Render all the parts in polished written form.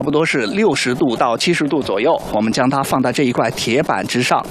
差不多是60度到70度左右。我们将它放在这一块铁板之上。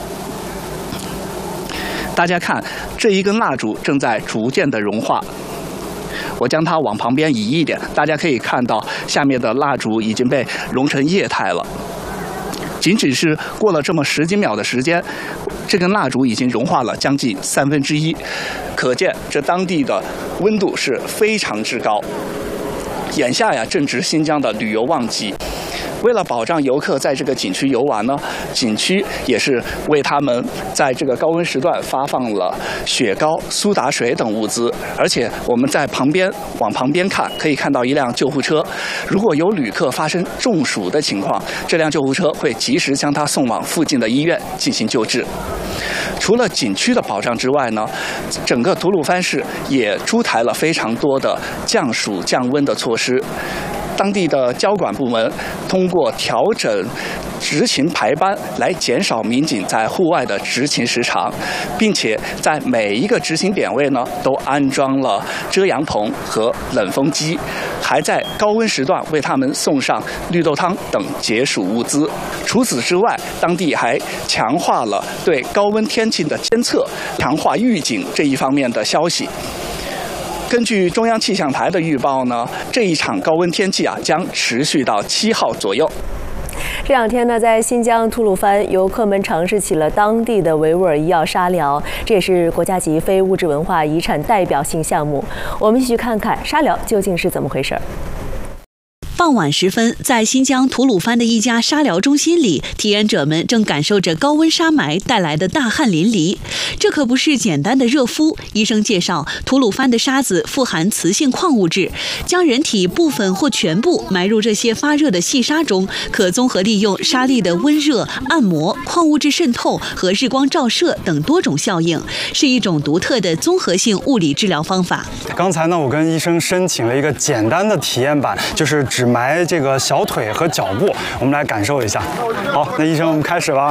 大家看，这一根蜡烛正在逐渐的融化。我将它往旁边移一点，大家可以看到下面的蜡烛已经被融成液态了。仅只是过了这么10几秒的时间，这根蜡烛已经融化了将近1/3，可见这当地的温度是非常之高。眼下呀，正值新疆的旅游旺季。为了保障游客在这个景区游玩呢，景区也是为他们在这个高温时段发放了雪糕、苏打水等物资。而且我们在往旁边看，可以看到一辆救护车。如果有旅客发生中暑的情况，这辆救护车会及时将他送往附近的医院进行救治。除了景区的保障之外呢，整个吐鲁番市也出台了非常多的降暑降温的措施。当地的交管部门通过调整执勤排班来减少民警在户外的执勤时长，并且在每一个执勤点位呢都安装了遮阳棚和冷风机，还在高温时段为他们送上绿豆汤等解暑物资。除此之外，当地还强化了对高温天气的监测，强化预警这一方面的消息。根据中央气象台的预报呢，这一场高温天气将持续到7号左右。 这2天呢，在新疆吐鲁番，游客们尝试起了当地的维吾尔医药沙疗，这也是国家级非物质文化遗产代表性项目。我们继续看看沙疗究竟是怎么回事。 傍晚时分，在新疆吐鲁番的一家沙疗中心里，体验者们正感受着高温沙霾带来的大汗淋漓。这可不是简单的热敷。医生介绍，吐鲁番的沙子富含磁性矿物质，将人体部分或全部埋入这些发热的细沙中，可综合利用沙粒的温热、按摩、矿物质渗透和日光照射等多种效应，是一种独特的综合性物理治疗方法。 刚才呢，我跟医生申请了一个简单的体验版，就是只埋这个小腿和脚部，我们来感受一下。好，那医生，我们开始吧。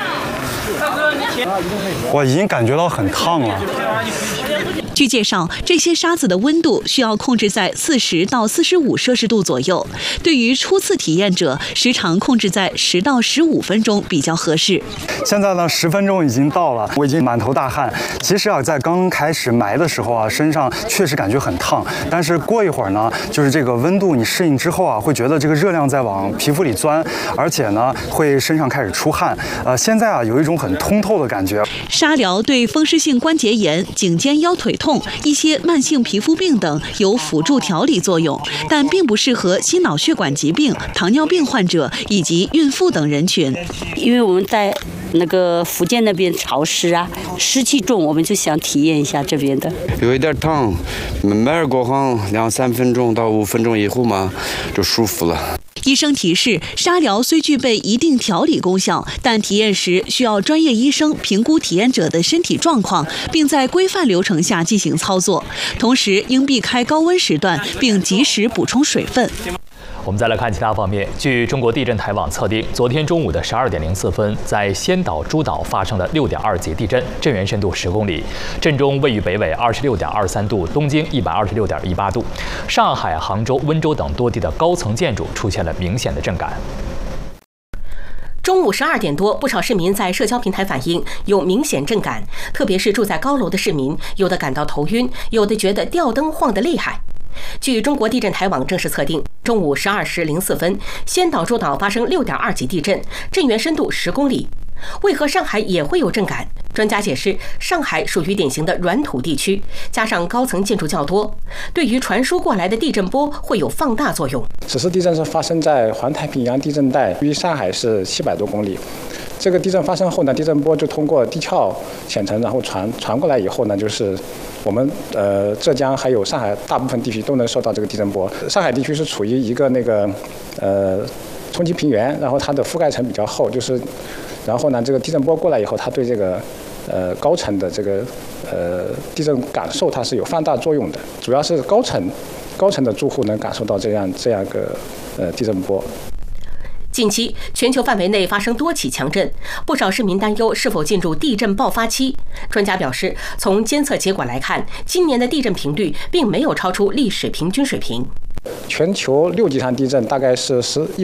我已经感觉到很烫了。 据介绍，这些沙子的温度需要控制在40到45摄氏度左右。对于初次体验者，时长控制在10到15分钟比较合适。 现在呢，10分钟已经到了，我已经满头大汗。其实在刚开始埋的时候身上确实感觉很烫，但是过一会儿呢，就是这个温度你适应之后会觉得这个热量在往皮肤里钻，而且呢会身上开始出汗。现在有一种很通透的感觉。 沙疗对风湿性关节炎、颈肩腰腿痛、一些慢性皮肤病等有辅助调理作用，但并不适合心脑血管疾病、糖尿病患者以及孕妇等人群。 因为我们在那个福建那边潮湿湿气重，我们就想体验一下这边的。 有一点烫，慢慢过后2、3分钟到5分钟以后嘛，就舒服了。 医生提示，沙疗虽具备一定调理功效，但体验时需要专业医生评估体验者的身体状况，并在规范流程下进行操作。同时，应避开高温时段，并及时补充水分。 我们再来看其他方面。据中国地震台网测定，昨天中午的12点04分，在仙岛诸岛发生了6.2级地震，震源深度10公里，震中位于北纬26.23度，东经126.18度。上海、杭州、温州等多地的高层建筑出现了明显的震感。 中午12点多，不少市民在社交平台反映有明显震感，特别是住在高楼的市民，有的感到头晕，有的觉得吊灯晃得厉害。据中国地震台网正式测定，中午12时04分，仙岛诸岛发生6.2级地震，震源深度10公里。为何上海也会有震感？专家解释，上海属于典型的软土地区，加上高层建筑较多，对于传输过来的地震波会有放大作用。 此次地震是发生在环太平洋地震带，离上海是700多公里。这个地震发生后呢，地震波就通过地壳浅层，然后传过来以后呢，就是我们浙江还有上海大部分地区都能受到这个地震波。上海地区是处于一个冲积平原，然后它的覆盖层比较厚，然后呢，这个地震波过来以后，它对这个高层的这个地震感受它是有放大作用的，主要是高层的住户能感受到这样一个地震波。 近期，全球范围内发生多起强震，不少市民担忧是否进入地震爆发期。专家表示，从监测结果来看，今年的地震频率并没有超出历史平均水平。 全球6级上地震大概是1